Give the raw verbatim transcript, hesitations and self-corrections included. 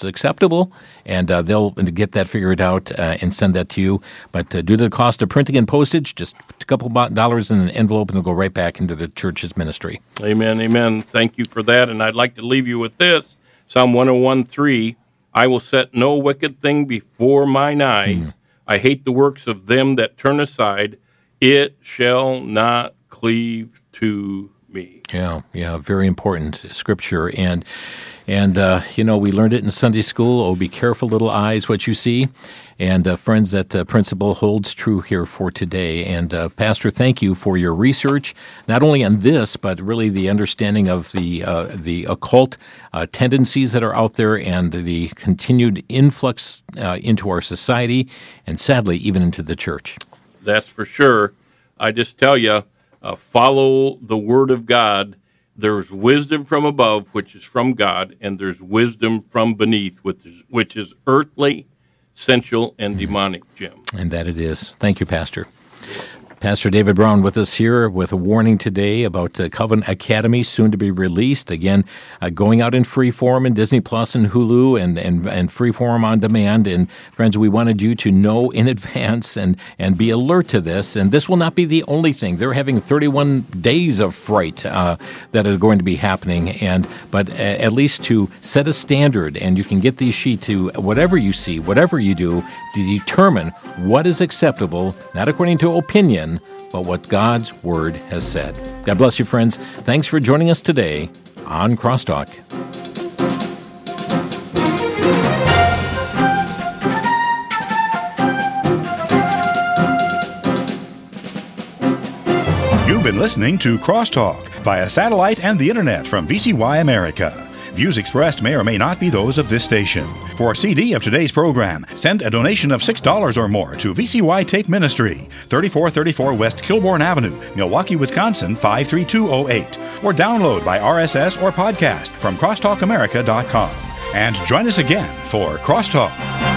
what's acceptable, and uh, they'll get that figured out uh, and send that to you. But uh, due to the cost of printing and postage, just a couple dollars in an envelope, and they'll go right back into the church's ministry. Amen, amen. Thank you for that, and I'd like to leave you with this. Psalm one oh one three, I will set no wicked thing before mine eyes. Mm. I hate the works of them that turn aside. It shall not cleave to me. Yeah, yeah, very important scripture. And, and uh, you know, we learned it in Sunday school. Oh, be careful, little eyes, what you see. And, uh, friends, that uh, principle holds true here for today. And, uh, Pastor, thank you for your research, not only on this, but really the understanding of the uh, the occult uh, tendencies that are out there and the continued influx uh, into our society and, sadly, even into the church. That's for sure. I just tell you, uh, follow the Word of God. There's wisdom from above, which is from God, and there's wisdom from beneath, which is, which is earthly, sensual, and demonic, Jim. And that it is. Thank you, Pastor. Pastor David Brown with us here with a warning today about uh, Covenant Academy, soon to be released. Again, uh, going out in Freeform and Disney Plus and Hulu and, and, and Freeform on demand. And friends, we wanted you to know in advance and, and be alert to this. And this will not be the only thing. They're having thirty-one days of fright uh, that are going to be happening. And But uh, at least to set a standard, and you can get these sheets to whatever you see, whatever you do, to determine what is acceptable, not according to opinion, but what God's Word has said. God bless you, friends. Thanks for joining us today on Crosstalk. You've been listening to Crosstalk via satellite and the internet from V C Y America. Views expressed may or may not be those of this station. For a C D of today's program, send a donation of six dollars or more to V C Y Tape Ministry, thirty-four thirty-four West Kilbourne Avenue, Milwaukee, Wisconsin, five three two oh eight, or download by R S S or podcast from crosstalk america dot com. And join us again for Crosstalk.